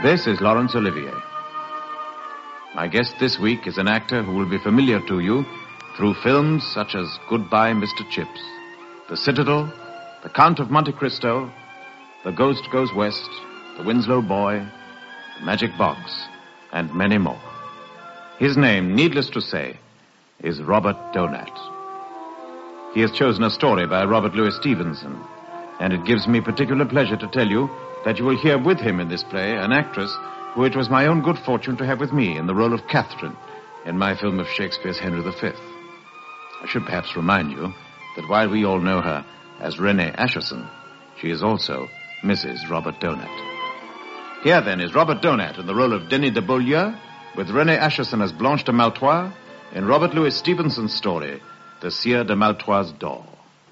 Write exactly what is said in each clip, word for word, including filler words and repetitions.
This is Laurence Olivier. My guest this week is an actor who will be familiar to you through films such as Goodbye, Mister Chips, The Citadel, The Count of Monte Cristo, The Ghost Goes West, The Winslow Boy, The Magic Box, and many more. His name, needless to say, is Robert Donat. He has chosen a story by Robert Louis Stevenson, and it gives me particular pleasure to tell you that you will hear with him in this play an actress who it was my own good fortune to have with me in the role of Catherine in my film of Shakespeare's Henry the Fifth. I should perhaps remind you that while we all know her as Renee Asherson, she is also Missus Robert Donat. Here, then, is Robert Donat in the role of Denis de Beaulieu, with Renee Asherson as Blanche de Maltois, in Robert Louis Stevenson's story, The Sieur de Maltois' Doll.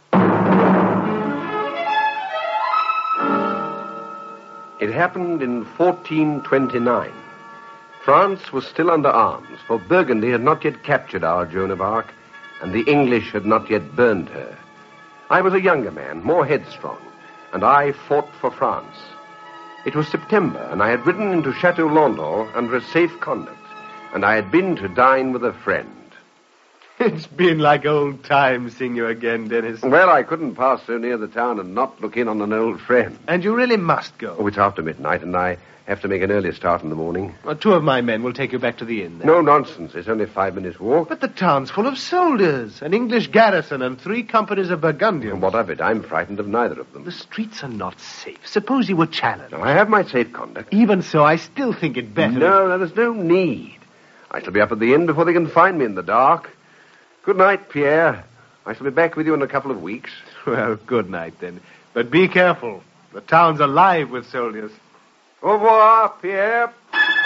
It happened in fourteen twenty-nine. France was still under arms, for Burgundy had not yet captured our Joan of Arc, and the English had not yet burned her. I was a younger man, more headstrong, and I fought for France. It was September, and I had ridden into Chateau Landau under a safe conduct, and I had been to dine with a friend. It's been like old times seeing you again, Dennis. Well, I couldn't pass so near the town and not look in on an old friend. And you really must go. Oh, it's after midnight, and I have to make an early start in the morning. Well, two of my men will take you back to the inn, then. No nonsense. It's only five minutes' walk. But the town's full of soldiers, an English garrison, and three companies of Burgundians. What of it? I'm frightened of neither of them. The streets are not safe. Suppose you were challenged. Now, I have my safe conduct. Even so, I still think it better... No, no, there's no need. I shall be up at the inn before they can find me in the dark. Good night, Pierre. I shall be back with you in a couple of weeks. Well, good night, then. But be careful. The town's alive with soldiers. Au revoir, Pierre.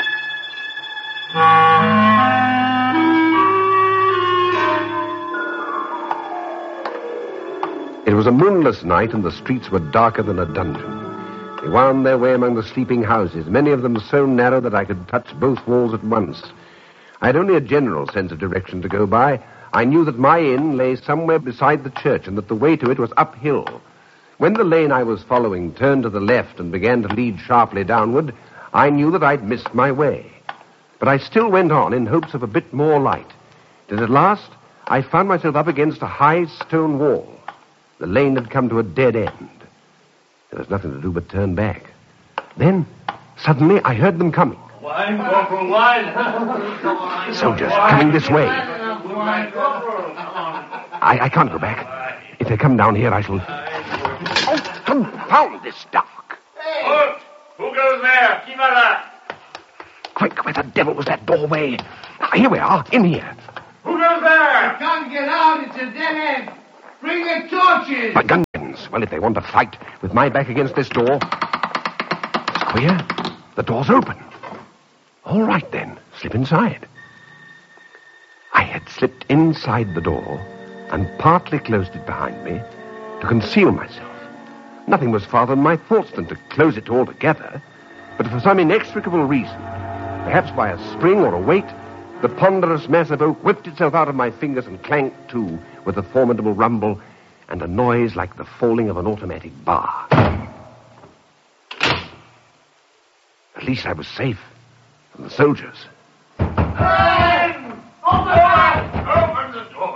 It was a moonless night, and the streets were darker than a dungeon. They wound their way among the sleeping houses, many of them so narrow that I could touch both walls at once. I had only a general sense of direction to go by. I knew that my inn lay somewhere beside the church and that the way to it was uphill. When the lane I was following turned to the left and began to lead sharply downward, I knew that I'd missed my way. But I still went on in hopes of a bit more light. And at last, I found myself up against a high stone wall. The lane had come to a dead end. There was nothing to do but turn back. Then, suddenly, I heard them coming. Wine, Corporal, wine. Soldiers coming this way. I, I can't go back. If they come down here, I shall... Oh, confound this dark. Hey. Halt! Who goes there? Qui va là? Quick, where the devil was that doorway? Ah, here we are, in here. Who goes there? Can't get out, it's a dead end. Bring the torches. Burgundians. Well, if they want to fight with my back against this door... It's queer. The door's open. All right, then. Slip inside. I had slipped inside the door and partly closed it behind me to conceal myself. Nothing was farther than my thoughts than to close it altogether. But for some inexplicable reason, perhaps by a spring or a weight, the ponderous mass of oak whipped itself out of my fingers and clanked to with a formidable rumble and a noise like the falling of an automatic bar. At least I was safe from the soldiers. Open! Open! Open the door!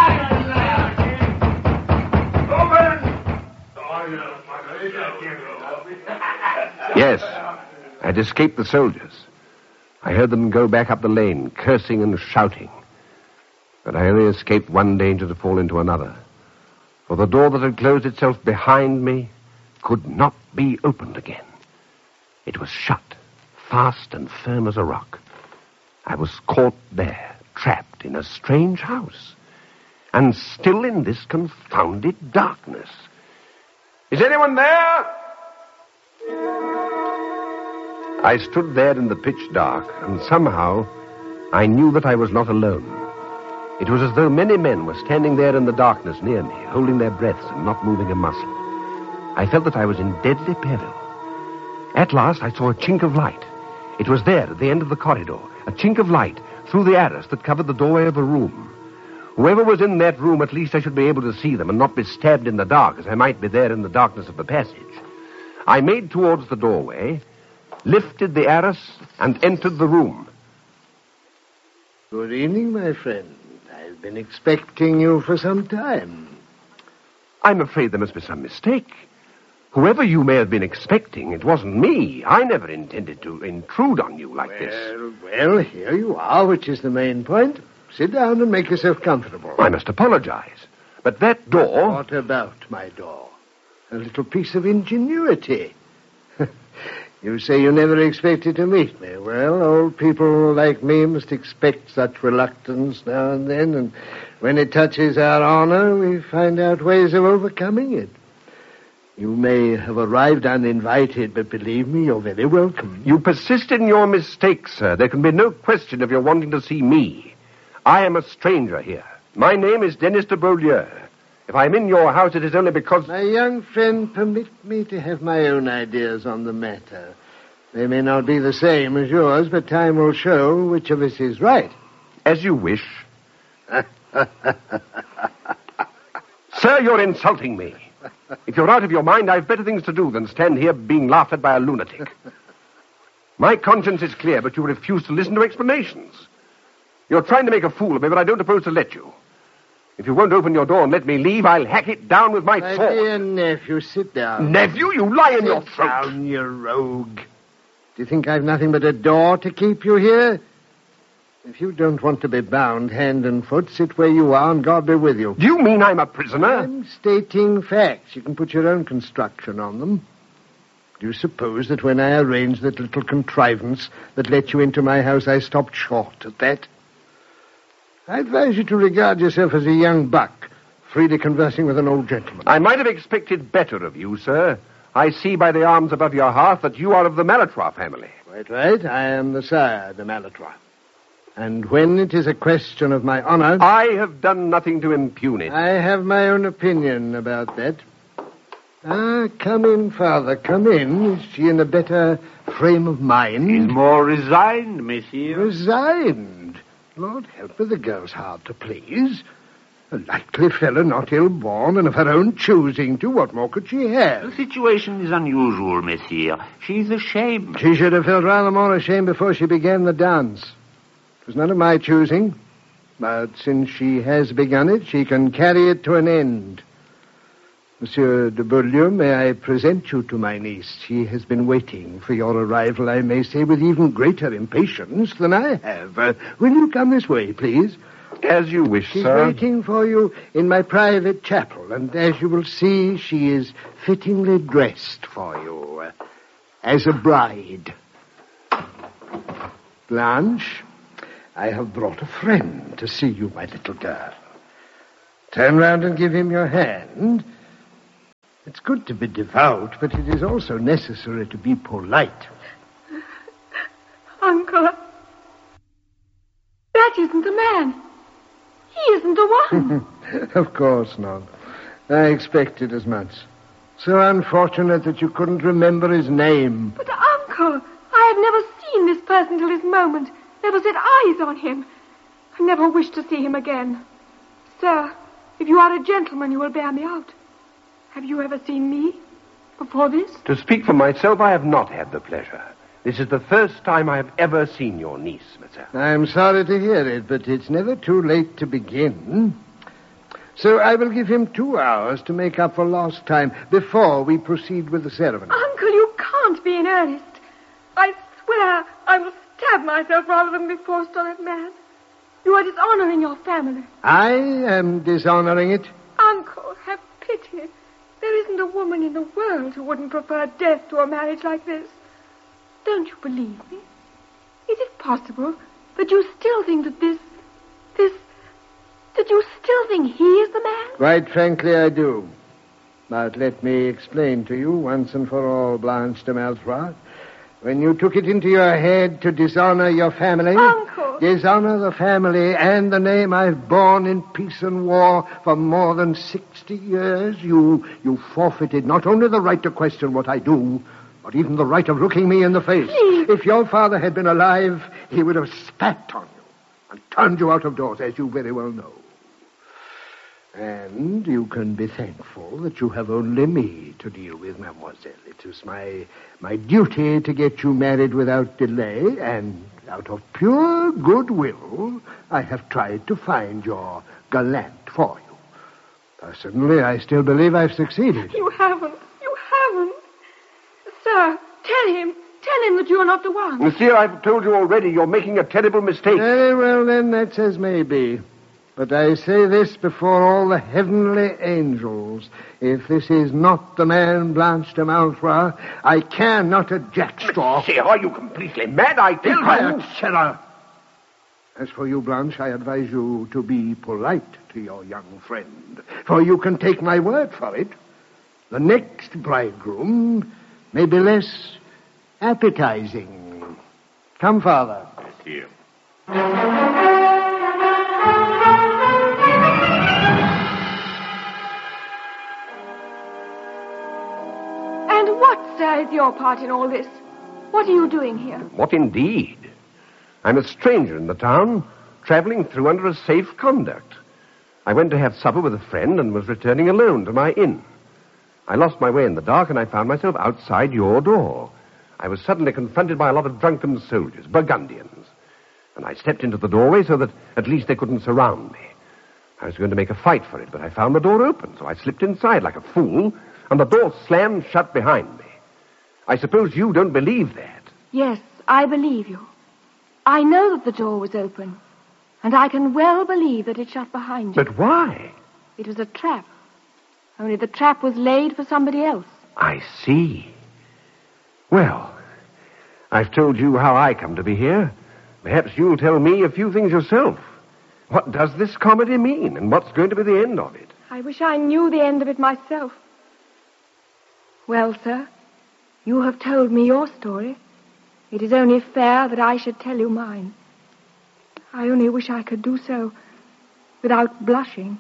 Yes, I'd escaped the soldiers. I heard them go back up the lane, cursing and shouting. But I only escaped one danger to fall into another. For the door that had closed itself behind me could not be opened again. It was shut, fast and firm as a rock. I was caught there, trapped in a strange house, and still in this confounded darkness. Is anyone there? I stood there in the pitch dark, and somehow I knew that I was not alone. It was as though many men were standing there in the darkness near me, holding their breaths and not moving a muscle. I felt that I was in deadly peril. At last I saw a chink of light. It was there at the end of the corridor, a chink of light through the arras that covered the doorway of a room. Whoever was in that room, at least I should be able to see them and not be stabbed in the dark as I might be there in the darkness of the passage. I made towards the doorway, lifted the arras, and entered the room. Good evening, my friend. I've been expecting you for some time. I'm afraid there must be some mistake. Whoever you may have been expecting, it wasn't me. I never intended to intrude on you like well, this. Well, here you are, which is the main point. Sit down and make yourself comfortable. I must apologize. But that door... What about my door? A little piece of ingenuity. You say you never expected to meet me. Well, old people like me must expect such reluctance now and then, and when it touches our honor, we find out ways of overcoming it. You may have arrived uninvited, but believe me, you're very welcome. You persist in your mistake, sir. There can be no question of your wanting to see me. I am a stranger here. My name is Dennis de Beaulieu. If I'm in your house, it is only because... My young friend, permit me to have my own ideas on the matter. They may not be the same as yours, but time will show which of us is right. As you wish. Sir, you're insulting me. If you're out of your mind, I've better things to do than stand here being laughed at by a lunatic. My conscience is clear, but you refuse to listen to explanations. You're trying to make a fool of me, but I don't propose to let you. If you won't open your door and let me leave, I'll hack it down with my My sword. dear nephew, sit down. Nephew, you lie in Sit your throat. down, you rogue. Do you think I've nothing but a door to keep you here? If you don't want to be bound hand and foot, sit where you are and God be with you. Do you mean I'm a prisoner? I'm stating facts. You can put your own construction on them. Do you suppose that when I arranged that little contrivance that let you into my house, I stopped short at that? I advise you to regard yourself as a young buck, freely conversing with an old gentleman. I might have expected better of you, sir. I see by the arms above your hearth that you are of the Malatois family. Quite right. I am the sire de Malatois. And when it is a question of my honor... I have done nothing to impugn it. I have my own opinion about that. Ah, come in, Father, come in. Is she in a better frame of mind? She's more resigned, monsieur. Resigned? Lord help her, the girl's hard to please. A likely fellow, not ill-born, and of her own choosing to. What more could she have? The situation is unusual, monsieur. She's ashamed. She should have felt rather more ashamed before she began the dance. It was none of my choosing. But since she has begun it, she can carry it to an end. Monsieur de Beaulieu, may I present you to my niece? She has been waiting for your arrival, I may say, with even greater impatience than I have. Uh, will you come this way, please? As you wish, She's sir. waiting for you in my private chapel, and as you will see, she is fittingly dressed for you, uh, as a bride. Blanche, I have brought a friend to see you, my little girl. Turn round and give him your hand. It's good to be devout, but it is also necessary to be polite. Uncle, that isn't the man. He isn't the one. Of course not. I expected as much. So unfortunate that you couldn't remember his name. But, Uncle, I have never seen this person till this moment. Never set eyes on him. I never wish to see him again. Sir, if you are a gentleman, you will bear me out. Have you ever seen me before this? To speak for myself, I have not had the pleasure. This is the first time I have ever seen your niece, monsieur. I'm sorry to hear it, but it's never too late to begin. So I will give him two hours to make up for lost time before we proceed with the ceremony. Uncle, you can't be in earnest. I swear I will stab myself rather than be forced on that man. You are dishonoring your family. I am dishonoring it. Uncle, have pity. There isn't a woman in the world who wouldn't prefer death to a marriage like this. Don't you believe me? Is it possible that you still think that this... this... that you still think he is the man? Quite frankly, I do. But let me explain to you once and for all, Blanche de Maltroit. When you took it into your head to dishonor your family... Uncle! Dishonor the family and the name I've borne in peace and war for more than sixty years, you, you forfeited not only the right to question what I do, but even the right of looking me in the face. Please. If your father had been alive, he would have spat on you and turned you out of doors, as you very well know. And you can be thankful that you have only me to deal with, mademoiselle. It is my, my duty to get you married without delay, and out of pure goodwill, I have tried to find your gallant for you. Personally, I still believe I've succeeded. You haven't. You haven't. Sir, tell him. Tell him that you're not the one. Monsieur, I've told you already, you're making a terrible mistake. Very well, then, that's as may be. But I say this before all the heavenly angels. If this is not the man Blanche de Maltroit, I care not a jackstraw. Monsieur, are you completely mad? I tell Quiet, you. Sarah. As for you, Blanche, I advise you to be polite to your young friend. For you can take my word for it. The next bridegroom may be less appetizing. Come, Father. Monsieur. And what, sir, is your part in all this? What are you doing here? What indeed? I'm a stranger in the town, traveling through under a safe conduct. I went to have supper with a friend and was returning alone to my inn. I lost my way in the dark, and I found myself outside your door. I was suddenly confronted by a lot of drunken soldiers, Burgundians. And I stepped into the doorway so that at least they couldn't surround me. I was going to make a fight for it, but I found the door open, so I slipped inside like a fool, and the door slammed shut behind me. I suppose you don't believe that. Yes, I believe you. I know that the door was open, and I can well believe that it shut behind you. But why? It was a trap. Only the trap was laid for somebody else. I see. Well, I've told you how I come to be here. Perhaps you'll tell me a few things yourself. What does this comedy mean, and what's going to be the end of it? I wish I knew the end of it myself. Well, sir, you have told me your story. It is only fair that I should tell you mine. I only wish I could do so without blushing.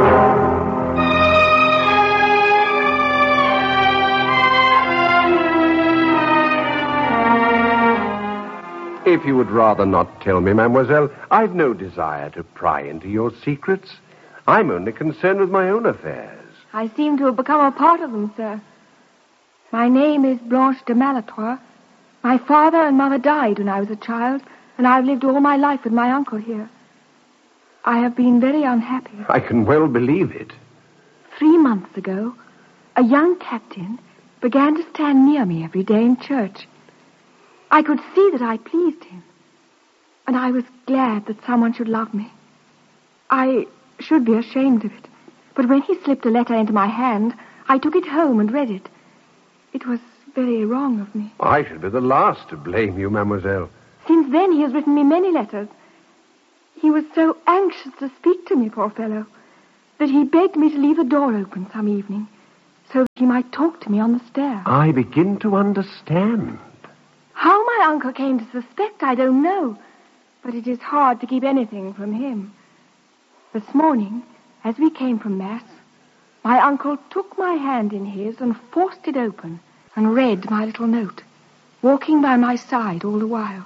If you would rather not tell me, mademoiselle, I've no desire to pry into your secrets. I'm only concerned with my own affairs. I seem to have become a part of them, sir. My name is Blanche de Malatroit. My father and mother died when I was a child, and I've lived all my life with my uncle here. I have been very unhappy. I can well believe it. Three months ago, a young captain began to stand near me every day in church. I could see that I pleased him, and I was glad that someone should love me. I should be ashamed of it, but when he slipped a letter into my hand, I took it home and read it. It was very wrong of me. I should be the last to blame you, mademoiselle. Since then, he has written me many letters. He was so anxious to speak to me, poor fellow, that he begged me to leave the door open some evening so that he might talk to me on the stair. I begin to understand. How my uncle came to suspect, I don't know, but it is hard to keep anything from him. This morning, as we came from Mass, my uncle took my hand in his and forced it open and read my little note, walking by my side all the while.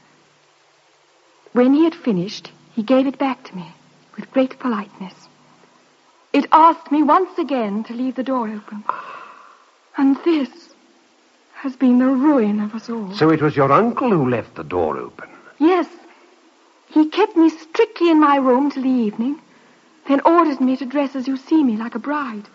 When he had finished, he gave it back to me with great politeness. It asked me once again to leave the door open. And this has been the ruin of us all. So it was your uncle who left the door open? Yes. He kept me strictly in my room till the evening, then ordered me to dress as you see me, like a bride.